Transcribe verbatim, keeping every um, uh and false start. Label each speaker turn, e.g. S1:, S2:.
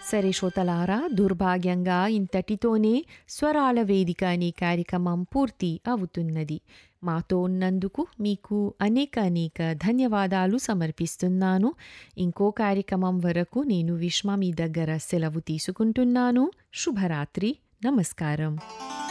S1: సరే శ్రోతలారా, దుర్భాగ్యంగా ఇంతటితోనే స్వరాల వేదిక అనే కార్యక్రమం పూర్తి అవుతున్నది. మాతో ఉన్నందుకు మీకు అనేక అనేక ధన్యవాదాలు సమర్పిస్తున్నాను. ఇంకో కార్యక్రమం వరకు నేను విశ్వ మీ దగ్గర సెలవు తీసుకుంటున్నాను. శుభరాత్రి. నమస్కారం.